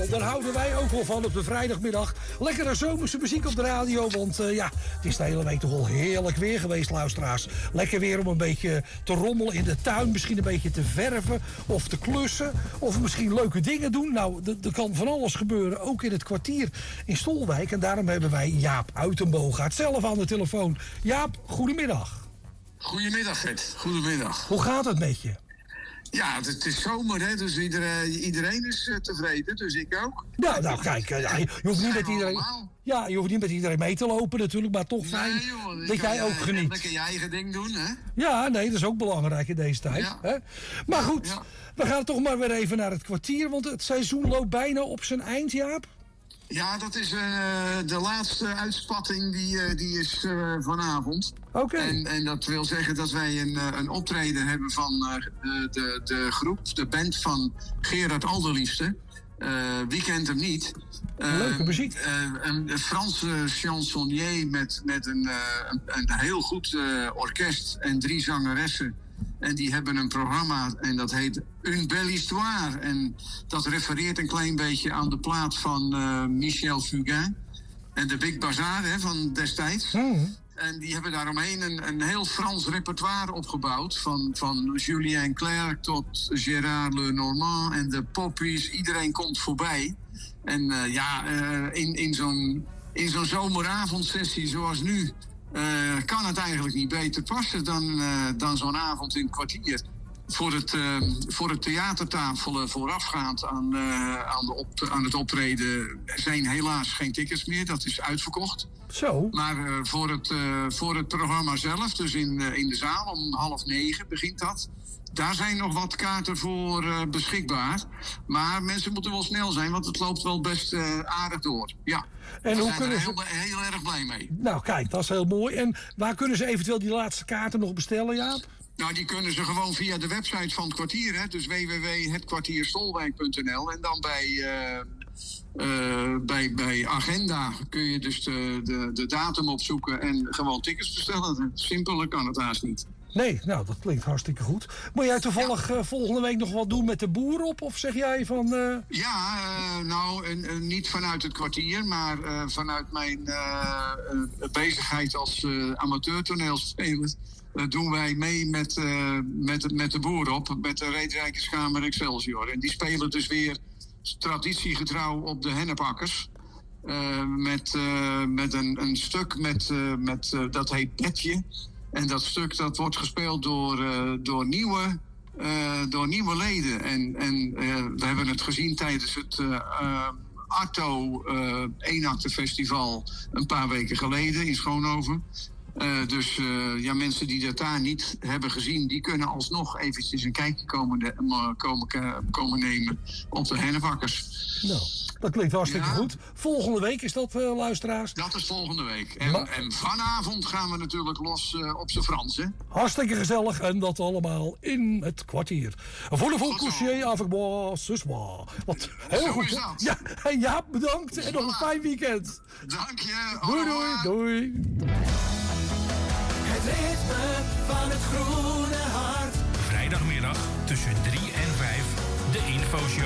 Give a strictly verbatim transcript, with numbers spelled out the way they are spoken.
jawel, daar houden wij ook wel van op de vrijdagmiddag. Lekkere zomerse muziek op de radio, want uh, ja, het is de hele week toch wel heerlijk weer geweest, luisteraars. Lekker weer om een beetje te rommelen in de tuin, misschien een beetje te verven of te klussen. Of misschien leuke dingen doen. Nou, er kan van alles gebeuren, ook in het kwartier in Stolwijk. En daarom hebben wij Jaap Uitenboogaard zelf aan de telefoon. Jaap, goedemiddag. Goedemiddag, Gert. Goedemiddag. Hoe gaat het met je? Ja, het, het is zomer, hè, dus iedereen, iedereen is uh, tevreden, dus ik ook. Ja, nou kijk, uh, je hoeft niet met iedereen... Ja, je hoeft niet met iedereen mee te lopen natuurlijk, maar toch fijn nee, joh, dat jij ook geniet. Lekker je eigen ding doen, hè? Ja, nee, dat is ook belangrijk in deze tijd. Ja. Hè? Maar goed, ja. We gaan toch maar weer even naar het kwartier, want het seizoen loopt bijna op zijn eind, Jaap. Ja, dat is uh, de laatste uitspatting, die, uh, die is uh, vanavond. Oké. Okay. En, en dat wil zeggen dat wij een, uh, een optreden hebben van uh, de, de groep, de band van Gerard Alderliefste. Uh, wie kent hem niet? Uh, Leuke muziek. Uh, een, een Franse chansonnier met, met een, uh, een, een heel goed uh, orkest en drie zangeressen. En die hebben een programma en dat heet Une Belle Histoire. En dat refereert een klein beetje aan de plaat van uh, Michel Fugain. En de Big Bazaar, hè, van destijds. Mm. En die hebben daaromheen een, een heel Frans repertoire opgebouwd. Van, van Julien Clerc tot Gérard Lenormand en de Poppies. Iedereen komt voorbij. En uh, ja, uh, in, in zo'n, in zo'n zomeravondsessie zoals nu... Uh, kan het eigenlijk niet beter passen dan, uh, dan zo'n avond in het kwartier. Voor het, uh, voor het theatertafelen voorafgaand aan, uh, aan, de op, aan het optreden zijn helaas geen tickets meer. Dat is uitverkocht. Zo. Maar uh, voor, het, uh, voor het programma zelf, dus in, uh, in de zaal om half negen begint dat. Daar zijn nog wat kaarten voor uh, beschikbaar. Maar mensen moeten wel snel zijn, want het loopt wel best uh, aardig door. Ja. En we hoe zijn er heel, ze... heel erg blij mee. Nou kijk, dat is heel mooi. En waar kunnen ze eventueel die laatste kaarten nog bestellen, Jaap? Nou, die kunnen ze gewoon via de website van het kwartier. Hè? Dus w w w punt het kwartier stolwijk punt n l. En dan bij, uh, uh, bij, bij agenda kun je dus de, de, de datum opzoeken en gewoon tickets bestellen. Simpeler kan het haast niet. Nee, nou, dat klinkt hartstikke goed. Moet jij toevallig ja. uh, volgende week nog wat doen met de boer op? Of zeg jij van... Uh... Ja, uh, nou, uh, uh, niet vanuit het kwartier, maar uh, vanuit mijn uh, uh, bezigheid als uh, amateurtoneelspeler... Uh, doen wij mee met, uh, met, met de boer op, met de Reetrijkerskamer Excelsior. En die spelen dus weer traditiegetrouw op de hennepakkers. Uh, met uh, met een, een stuk met, uh, met uh, dat heet Petje. En dat stuk dat wordt gespeeld door, uh, door, nieuwe, uh, door nieuwe leden. En, en uh, we hebben het gezien tijdens het uh, uh, Arto uh, eenaktenfestival een paar weken geleden in Schoonhoven. Uh, dus uh, ja, mensen die dat daar niet hebben gezien, die kunnen alsnog eventjes een kijkje komen, de, komen, komen nemen op de hennepakkers. Nou, dat klinkt hartstikke ja. goed. Volgende week is dat, uh, luisteraars? Dat is volgende week. En, Ma- en vanavond gaan we natuurlijk los uh, op z'n Frans, hè? Hartstikke gezellig en dat allemaal in het kwartier. Voor de vol coucher avec moi ce soir. Wat heel Zo goed. Is dat. Ja, en Jaap, bedankt en nog een fijn weekend. Dank je. Doei, doei, doei. Het ritme van het groene hart. Vrijdagmiddag tussen drie en vijf, de infoshow.